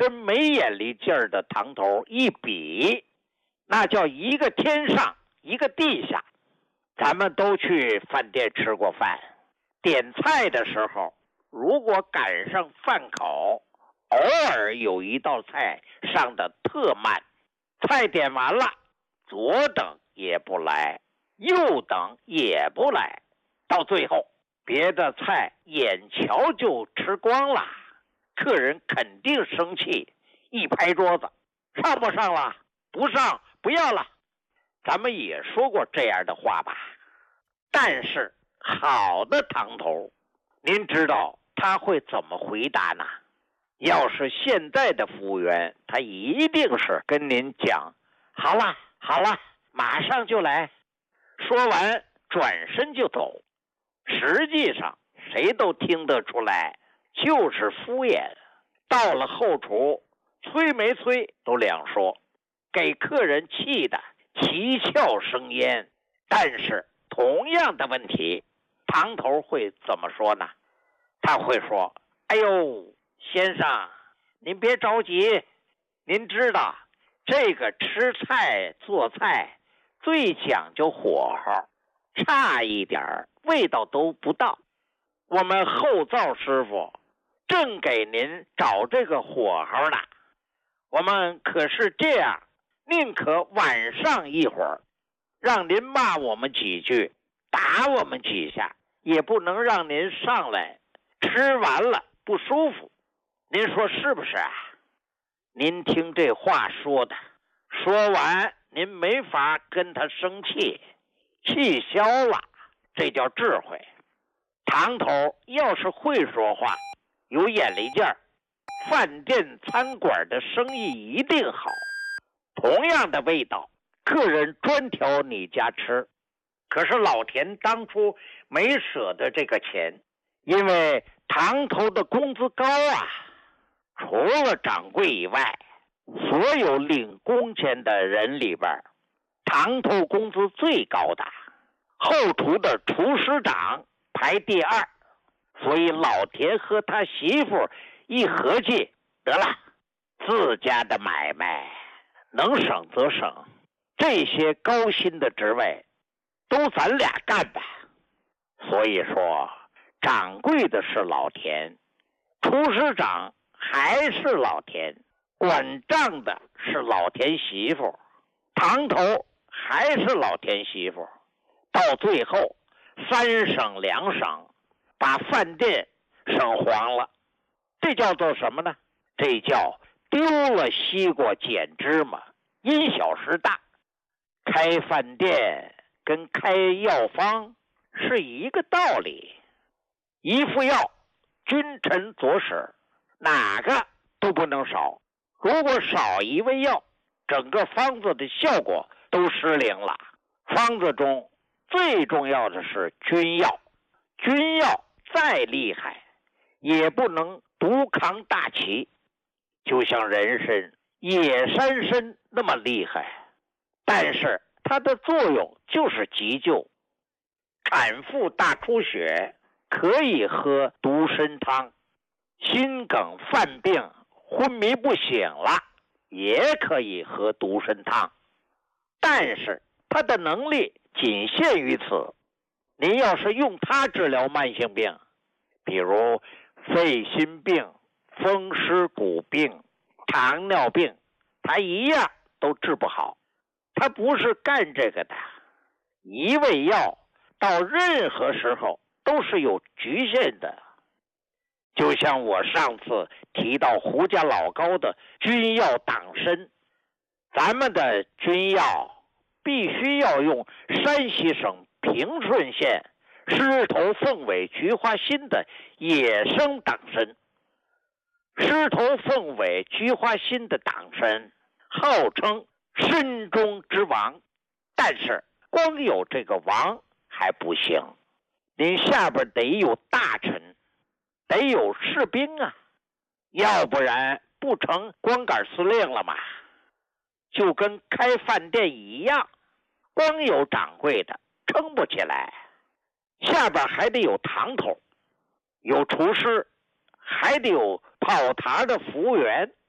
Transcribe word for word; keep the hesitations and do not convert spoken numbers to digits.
跟没眼力劲儿的堂头一比，那叫一个天上一个地下。咱们都去饭店吃过饭，点菜的时候如果赶上饭口，偶尔有一道菜上的特慢，菜点完了，左等也不来，右等也不来，到最后别的菜眼瞧就吃光了，客人肯定生气，一拍桌子，上不上了？不上，不要了。咱们也说过这样的话吧。但是好的堂头，您知道他会怎么回答呢？要是现在的服务员，他一定是跟您讲，好了好了，马上就来，说完转身就走。实际上谁都听得出来，就是敷衍。到了后厨，催没催都两说，给客人气得七窍生烟。但是同样的问题，堂头会怎么说呢？他会说，哎呦，先生，您别着急，您知道这个吃菜做菜最讲究火候，差一点味道都不到。我们后灶师傅正给您找这个火候呢。我们可是这样，宁可晚上一会儿，让您骂我们几句，打我们几下，也不能让您上来吃完了不舒服。您说是不是啊？您听这话说的，说完您没法跟他生气，气消了，这叫智慧。堂头要是会说话，有眼力劲儿，饭店餐馆的生意一定好。同样的味道，客人专挑你家吃。可是老田当初没舍得这个钱，因为堂头的工资高啊，除了掌柜以外，所有领工钱的人里边，堂头工资最高的，后厨的厨师长排第二。所以老田和他媳妇一合计，得了，自家的买卖能省则省，这些高薪的职位都咱俩干吧。所以说掌柜的是老田，厨师长还是老田，管账的是老田媳妇，堂头还是老田媳妇。到最后三省两省，把饭店省黄了。这叫做什么呢？这叫丢了西瓜捡芝麻，因小失大。开饭店跟开药方是一个道理，一副药君臣佐使，哪个都不能少。如果少一味药，整个方子的效果都失灵了。方子中最重要的是君药，君药再厉害也不能独扛大旗，就像人参、野山参那么厉害，但是它的作用就是急救。产妇大出血可以喝独参汤，心梗犯病昏迷不醒了也可以喝独参汤，但是它的能力仅限于此。您要是用它治疗慢性病，比如肺心病、风湿骨病、糖尿病，它一样都治不好。它不是干这个的，一味药到任何时候都是有局限的。就像我上次提到胡家老高的君药党参，咱们的君药必须要用山西省平顺县狮头凤尾菊花心的野生党参。狮头凤尾菊花心的党参号称参中之王，但是光有这个王还不行，您下边得有大臣，得有士兵啊，要不然不成光杆司令了吗？就跟开饭店一样，光有掌柜的撑不起来，下边还得有堂头，有厨师，还得有跑堂的服务员，